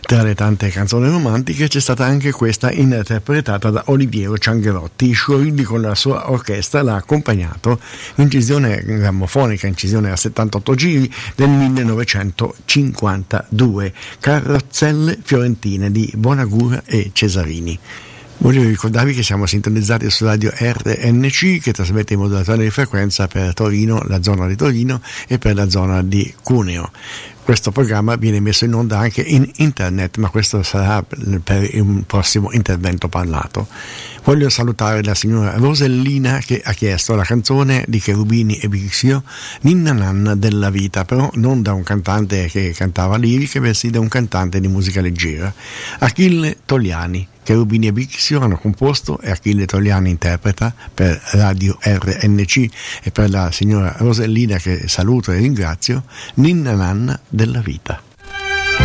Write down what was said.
Tra le tante canzoni romantiche c'è stata anche questa interpretata da Oliviero Ciangherotti. Sciorrilli con la sua orchestra l'ha accompagnato, incisione grammofonica, incisione a 78 giri del 1952, Carrozzelle fiorentine di Bonagura e Cesarini. Voglio ricordarvi che siamo sintonizzati su Radio RNC, che trasmette in modulazione di frequenza per Torino, la zona di Torino, e per la zona di Cuneo. Questo programma viene messo in onda anche in internet, ma questo sarà per un prossimo intervento parlato. Voglio salutare la signora Rosellina, che ha chiesto la canzone di Cherubini e Bixio, Ninna Nanna della vita, però non da un cantante che cantava liriche, bensì da un cantante di musica leggera, Achille Togliani. Cherubini e Bixio hanno composto e Achille Togliani interpreta per Radio RNC e per la signora Rosellina, che saluto e ringrazio, Ninna Nanna della vita.